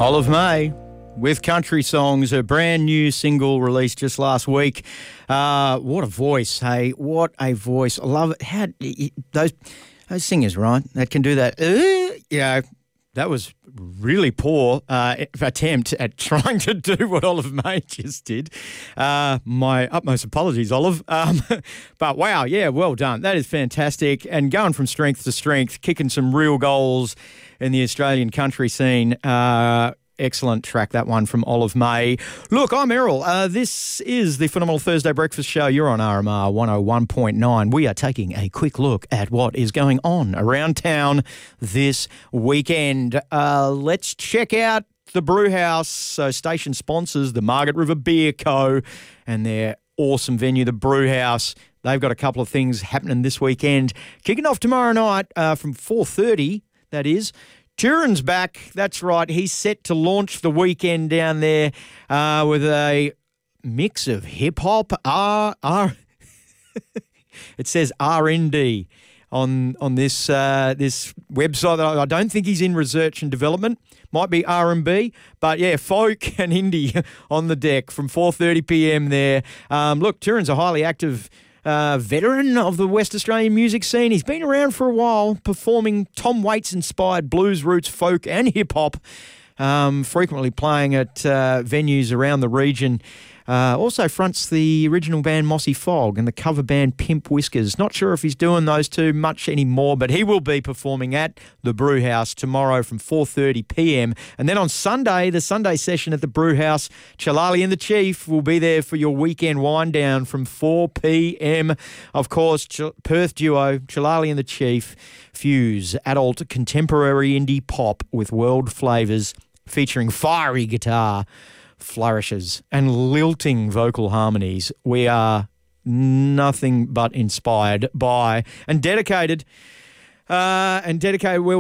Olive May with Country Songs, her brand new single released just last week. What a voice, hey? What a voice. I love it. How those singers, right, that can do that. That was really poor attempt at trying to do what Olive May just did. My utmost apologies, Olive. But wow, yeah, well done. That is fantastic. And going from strength to strength, kicking some real goals in the Australian country scene. Excellent track, that one from Olive May. Look, I'm Errol. This is the Phenomenal Thursday Breakfast Show. You're on RMR 101.9. We are taking a quick look at what is going on around town this weekend. Let's check out the Brewhouse. So station sponsors the Margaret River Beer Co. and their awesome venue, the Brewhouse. They've got a couple of things happening this weekend. Kicking off tomorrow night from 4:30, that is. Turin's back. That's right. He's set to launch the weekend down there with a mix of hip-hop, it says R&D on this this website. I don't think he's in research and development. Might be R&B, but yeah, folk and indie on the deck from 4:30 p.m. there. Look, Turin's a highly active veteran of the West Australian music scene. He's been around for a while, performing Tom Waits-inspired blues, roots, folk and hip-hop, frequently playing at venues around the region. Also fronts the original band Mossy Fog and the cover band Pimp Whiskers. Not sure if he's doing those two much anymore, but he will be performing at the Brewhouse tomorrow from 4:30 p.m. And then on Sunday, the Sunday session at the Brewhouse, Chalali and the Chief will be there for your weekend wind down from 4 p.m. Of course, Perth duo Chalali and the Chief fuse adult contemporary indie pop with world flavours, featuring fiery guitar flourishes and lilting vocal harmonies. We are nothing but inspired by and dedicated. Well,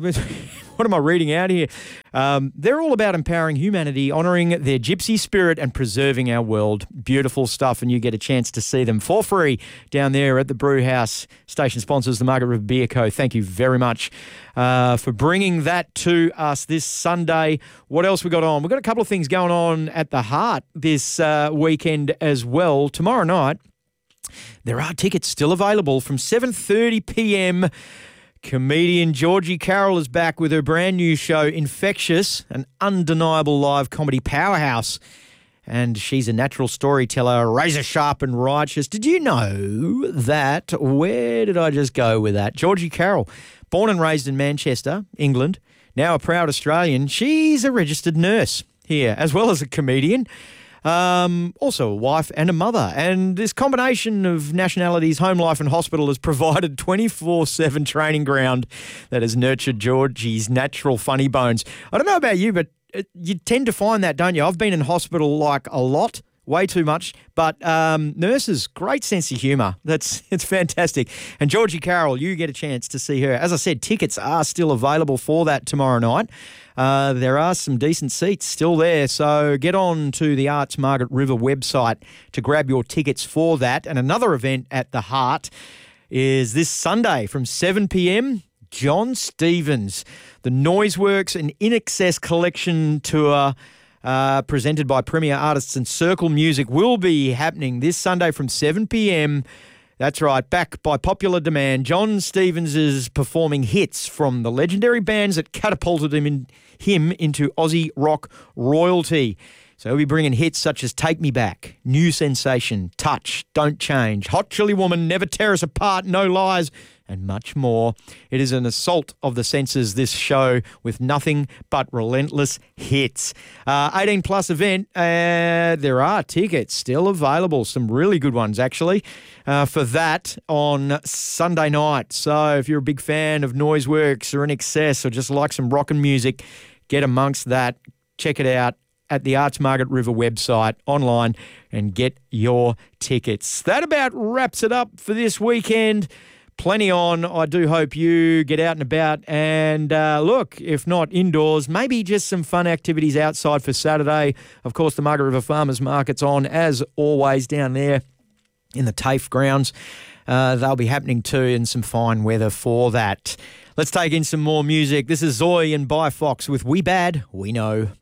what am I reading out here? They're all about empowering humanity, honouring their gypsy spirit and preserving our world. Beautiful stuff, and you get a chance to see them for free down there at the Brewhouse. Station sponsors the Margaret River Beer Co. Thank you very much for bringing that to us this Sunday. What else we got on? We've got a couple of things going on at the Heart this weekend as well. Tomorrow night, there are tickets still available from 7:30 p.m. Comedian Georgie Carroll is back with her brand new show, Infectious, an undeniable live comedy powerhouse. And she's a natural storyteller, razor sharp and righteous. Did you know that? Where did I just go with that? Georgie Carroll, born and raised in Manchester, England, now a proud Australian. She's a registered nurse here, as well as a comedian. Also a wife and a mother. And this combination of nationalities, home life and hospital has provided 24/7 training ground that has nurtured Georgie's natural funny bones. I don't know about you, but you tend to find that, don't you? I've been in hospital like a lot. Way too much, but nurses, great sense of humour. It's fantastic. And Georgie Carroll, you get a chance to see her. As I said, tickets are still available for that tomorrow night. There are some decent seats still there, so get on to the Arts Margaret River website to grab your tickets for that. And another event at the Heart is this Sunday from 7 p.m. John Stevens, the Noiseworks and In Excess Collection Tour, presented by Premier Artists and Circle Music, will be happening this Sunday from 7 p.m. That's right, back by popular demand. John Stevens is performing hits from the legendary bands that catapulted him into Aussie rock royalty. So he'll be bringing hits such as Take Me Back, New Sensation, Touch, Don't Change, Hot Chili Woman, Never Tear Us Apart, No Lies, and much more. It is an assault of the senses, this show, with nothing but relentless hits. 18-plus event. There are tickets still available, some really good ones, actually, for that on Sunday night. So if you're a big fan of Noiseworks or In Excess or just like some rockin' music, get amongst that. Check it out at the Arts Margaret River website online and get your tickets. That about wraps it up for this weekend. Plenty on. I do hope you get out and about and look, if not indoors, maybe just some fun activities outside for Saturday. Of course, the Margaret River Farmers Market's on, as always, down there in the TAFE grounds. they'll be happening too, and some fine weather for that. Let's take in some more music. This is Zoe and Bi Fox with We Bad, We Know.